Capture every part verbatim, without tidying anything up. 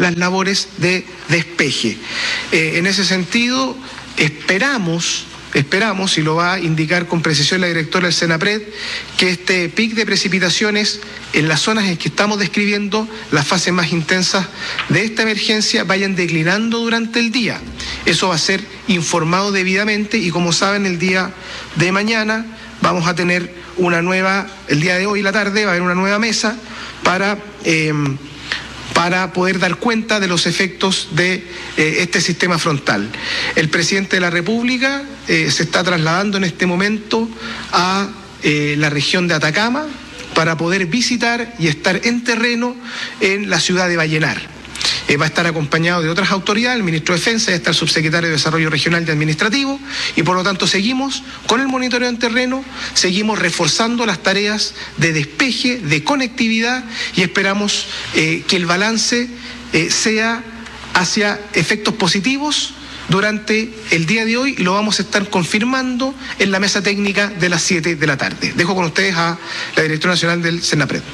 las labores de despeje. Eh, en ese sentido, esperamos... Esperamos, y lo va a indicar con precisión la directora del Senapred, que este pic de precipitaciones en las zonas en que estamos describiendo, las fases más intensas de esta emergencia, vayan declinando durante el día. Eso va a ser informado debidamente y, como saben, el día de mañana vamos a tener una nueva, el día de hoy y la tarde va a haber una nueva mesa para... Eh, para poder dar cuenta de los efectos de eh, este sistema frontal. El presidente de la República eh, se está trasladando en este momento a eh, la región de Atacama para poder visitar y estar en terreno en la ciudad de Vallenar. Eh, va a estar acompañado de otras autoridades, el ministro de Defensa y está el subsecretario de Desarrollo Regional y Administrativo, y por lo tanto seguimos con el monitoreo en terreno, seguimos reforzando las tareas de despeje, de conectividad, y esperamos eh, que el balance eh, sea hacia efectos positivos durante el día de hoy, y lo vamos a estar confirmando en la mesa técnica de las siete de la tarde. Dejo con ustedes a la directora nacional del Senapred.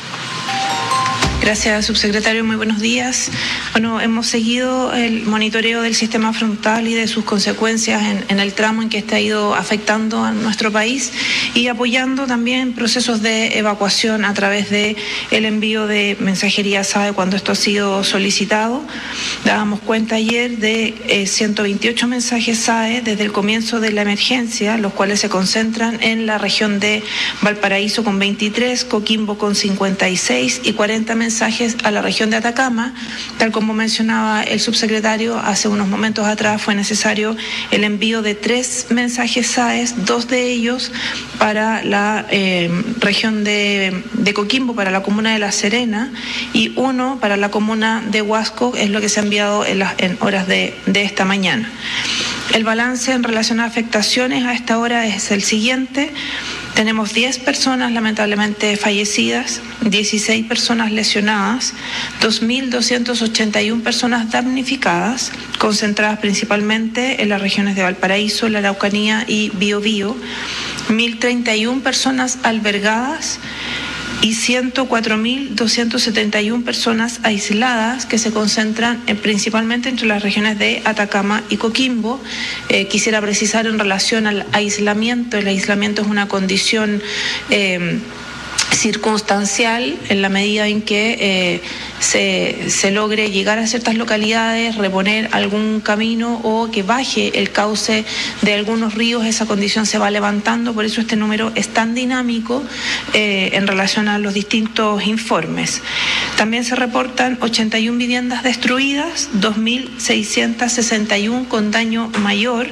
Gracias, subsecretario. Muy buenos días. Bueno, hemos seguido el monitoreo del sistema frontal y de sus consecuencias en, en el tramo en que está ido afectando a nuestro país y apoyando también procesos de evacuación a través de el envío de mensajería S A E cuando esto ha sido solicitado. Dábamos cuenta ayer de eh, ciento veintiocho mensajes S A E desde el comienzo de la emergencia, los cuales se concentran en la región de Valparaíso con veintitrés, Coquimbo con cincuenta y seis y cuarenta mensajes a la región de Atacama. Tal como mencionaba el subsecretario hace unos momentos atrás, fue necesario el envío de tres mensajes S A E, dos de ellos para la eh, región de, de Coquimbo, para la comuna de La Serena, y uno para la comuna de Huasco, es lo que se ha enviado en, las, en horas de, de esta mañana. El balance en relación a afectaciones a esta hora es el siguiente. Tenemos diez personas lamentablemente fallecidas, dieciséis personas lesionadas, dos mil doscientas ochenta y una personas damnificadas, concentradas principalmente en las regiones de Valparaíso, la Araucanía y Biobío, mil treinta y una personas albergadas y ciento cuatro mil doscientas setenta y una personas aisladas que se concentran en, principalmente entre las regiones de Atacama y Coquimbo. Eh, quisiera precisar en relación al aislamiento. El aislamiento es una condición eh, circunstancial en la medida en que eh, se, se logre llegar a ciertas localidades, reponer algún camino o que baje el cauce de algunos ríos. Esa condición se va levantando, por eso este número es tan dinámico eh, en relación a los distintos informes. También se reportan ochenta y una viviendas destruidas, dos mil seiscientas sesenta y una con daño mayor,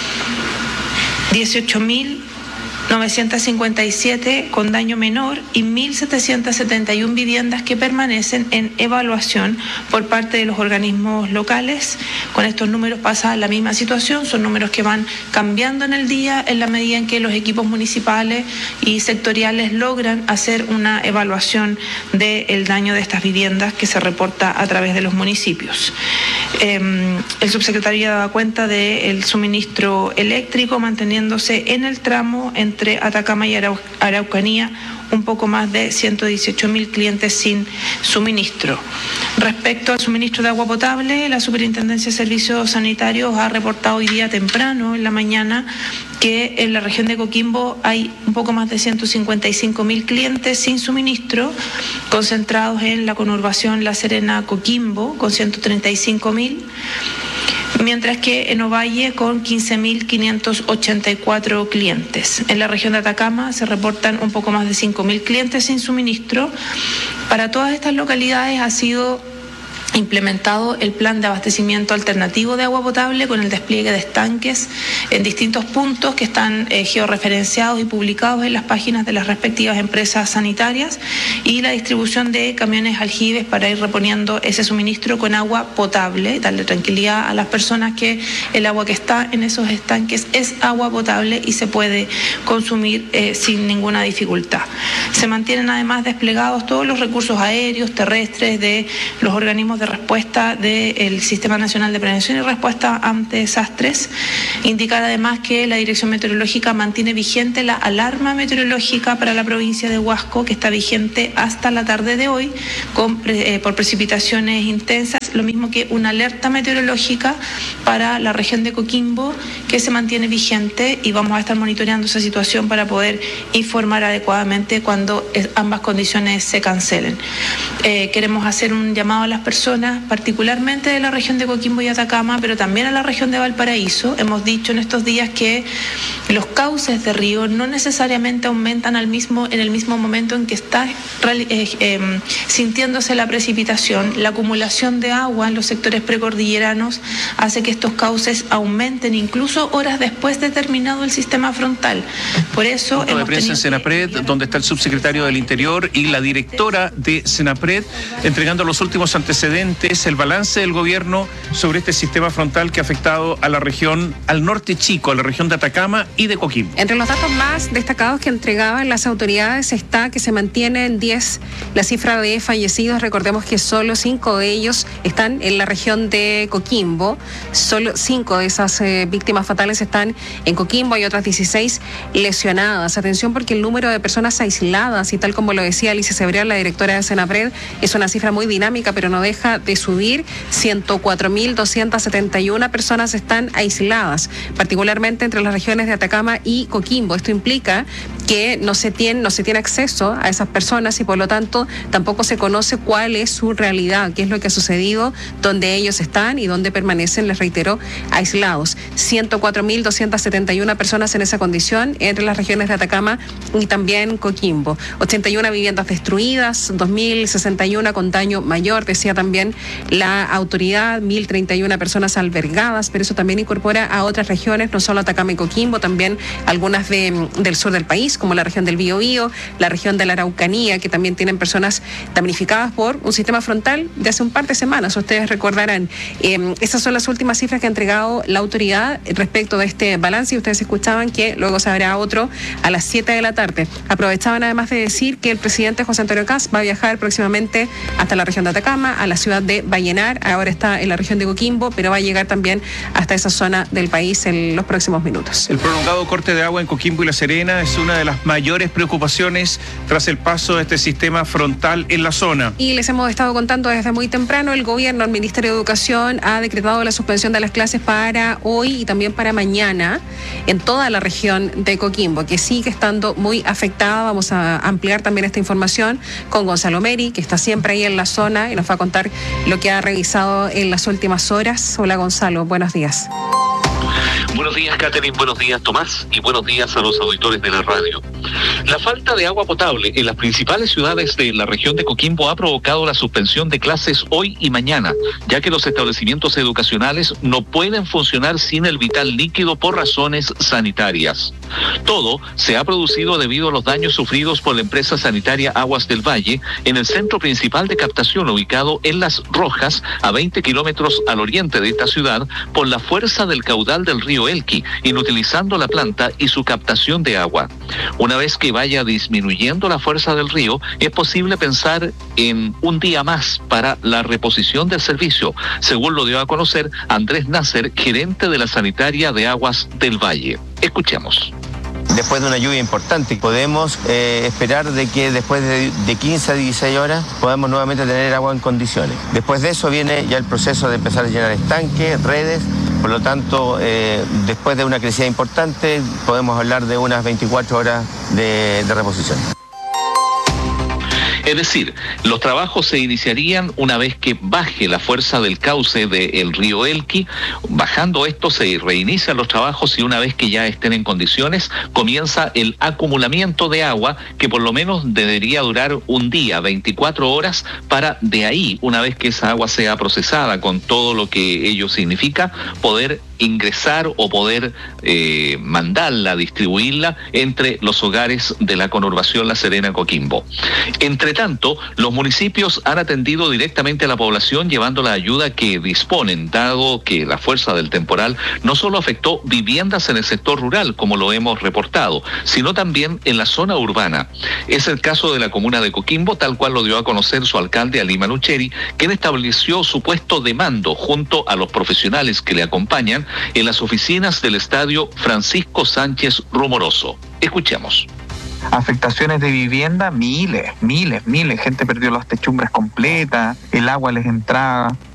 dieciocho mil novecientas cincuenta y siete con daño menor y mil setecientas setenta y una viviendas que permanecen en evaluación por parte de los organismos locales. Con estos números pasa la misma situación, son números que van cambiando en el día en la medida en que los equipos municipales y sectoriales logran hacer una evaluación del daño de estas viviendas que se reporta a través de los municipios. Eh, el subsecretario daba cuenta del suministro eléctrico manteniéndose en el tramo entre entre Atacama y Arau Araucanía, un poco más de ciento dieciocho mil clientes sin suministro. Respecto al suministro de agua potable, la Superintendencia de Servicios Sanitarios ha reportado hoy día temprano, en la mañana, que en la región de Coquimbo hay un poco más de ciento cincuenta y cinco mil clientes sin suministro, concentrados en la conurbación La Serena-Coquimbo, con ciento treinta y cinco mil. Mientras que en Ovalle con quince mil quinientos ochenta y cuatro clientes. En la región de Atacama se reportan un poco más de cinco mil clientes sin suministro. Para todas estas localidades ha sido implementado el plan de abastecimiento alternativo de agua potable con el despliegue de estanques en distintos puntos que están eh, georreferenciados y publicados en las páginas de las respectivas empresas sanitarias, y la distribución de camiones aljibes para ir reponiendo ese suministro con agua potable, darle tranquilidad a las personas que el agua que está en esos estanques es agua potable y se puede consumir eh, sin ninguna dificultad. Se mantienen además desplegados todos los recursos aéreos, terrestres de los organismos de respuesta del Sistema Nacional de Prevención y Respuesta ante Desastres. Indicar además que la Dirección Meteorológica mantiene vigente la alarma meteorológica para la provincia de Huasco, que está vigente hasta la tarde de hoy con, eh, por precipitaciones intensas días, lo mismo que una alerta meteorológica para la región de Coquimbo que se mantiene vigente, y vamos a estar monitoreando esa situación para poder informar adecuadamente cuando ambas condiciones se cancelen. Eh, queremos hacer un llamado a las personas, particularmente de la región de Coquimbo y Atacama, pero también a la región de Valparaíso. Hemos dicho en estos días que los cauces de río no necesariamente aumentan al mismo, en el mismo momento en que está eh, eh, sintiéndose la precipitación. La acumulación de agua en los sectores precordilleranos hace que estos cauces aumenten incluso horas después de terminado el sistema frontal. Por eso hemos de prensa en Senapred, que... donde está el subsecretario del Interior y la directora de Senapred, entregando los últimos antecedentes, el balance del gobierno sobre este sistema frontal que ha afectado a la región, al norte chico, a la región de Atacama y de Coquimbo. Entre los datos más destacados que entregaban las autoridades está que se mantiene en diez la cifra de fallecidos. Recordemos que solo cinco de ellos están en la región de Coquimbo. Solo cinco de esas eh, víctimas fatales están en Coquimbo, hay otras dieciséis lesionadas. Atención, porque el número de personas aisladas, y tal como lo decía Alicia Cebrián, la directora de Senapred, es una cifra muy dinámica, pero no deja de subir. ciento cuatro mil doscientas setenta y una personas están aisladas, particularmente entre las regiones de Atacama y Coquimbo. Esto implica que no se tiene, no se tiene acceso a esas personas y por lo tanto tampoco se conoce cuál es su realidad, qué es lo que ha sucedido, dónde ellos están y dónde permanecen, les reitero, aislados. ciento cuatro mil doscientas setenta y una personas en esa condición entre las regiones de Atacama y también Coquimbo. ochenta y una viviendas destruidas, dos mil sesenta y una con daño mayor, decía también la autoridad, mil treinta y una personas albergadas, pero eso también incorpora a otras regiones, no solo Atacama y Coquimbo, también algunas de, del sur del país, como la región del Biobío, la región de la Araucanía, que también tienen personas damnificadas por un sistema frontal de hace un par de semanas. Ustedes recordarán, eh, esas son las últimas cifras que ha entregado la autoridad respecto de este balance, y ustedes escuchaban que luego se habrá otro a las siete de la tarde. Aprovechaban además de decir que el presidente José Antonio Kast va a viajar próximamente hasta la región de Atacama, a la ciudad de Vallenar, ahora está en la región de Coquimbo, pero va a llegar también hasta esa zona del país en los próximos minutos. El prolongado corte de agua en Coquimbo y La Serena es una de las mayores preocupaciones tras el paso de este sistema frontal en la zona. Y les hemos estado contando desde muy temprano, el gobierno, el Ministerio de Educación ha decretado la suspensión de las clases para hoy y también para mañana en toda la región de Coquimbo, que sigue estando muy afectada. Vamos a ampliar también esta información con Gonzalo Meri, que está siempre ahí en la zona y nos va a contar lo que ha revisado en las últimas horas. Hola Gonzalo, buenos días. Buenos días, Catherine, buenos días, Tomás, y buenos días a los auditores de la radio. La falta de agua potable en las principales ciudades de la región de Coquimbo ha provocado la suspensión de clases hoy y mañana, ya que los establecimientos educacionales no pueden funcionar sin el vital líquido por razones sanitarias. Todo se ha producido debido a los daños sufridos por la empresa sanitaria Aguas del Valle en el centro principal de captación ubicado en Las Rojas, a veinte kilómetros al oriente de esta ciudad, por la fuerza del caudal del río Elqui, inutilizando la planta y su captación de agua. Una vez que vaya disminuyendo la fuerza del río, es posible pensar en un día más para la reposición del servicio, según lo dio a conocer Andrés Nasser, gerente de la sanitaria de Aguas del Valle. Escuchemos. Después de una lluvia importante, podemos eh, esperar de que después de, de quince a dieciséis horas podamos nuevamente tener agua en condiciones. Después de eso viene ya el proceso de empezar a llenar estanques, redes. Por lo tanto, eh, después de una crecida importante, podemos hablar de unas veinticuatro horas de, de reposición. Es decir, los trabajos se iniciarían una vez que baje la fuerza del cauce del río Elqui. Bajando esto, se reinician los trabajos y una vez que ya estén en condiciones, comienza el acumulamiento de agua, que por lo menos debería durar un día, veinticuatro horas, para de ahí, una vez que esa agua sea procesada con todo lo que ello significa, poder ingresar o poder eh, mandarla, distribuirla entre los hogares de la conurbación La Serena Coquimbo. Entre tanto, los municipios han atendido directamente a la población llevando la ayuda que disponen, dado que la fuerza del temporal no solo afectó viviendas en el sector rural, como lo hemos reportado, sino también en la zona urbana. Es el caso de la comuna de Coquimbo, tal cual lo dio a conocer su alcalde Alí Manucheri, quien estableció su puesto de mando junto a los profesionales que le acompañan en las oficinas del estadio Francisco Sánchez Rumoroso. Escuchemos. Afectaciones de vivienda, miles, miles, miles. Gente perdió las techumbres completas, el agua les entraba.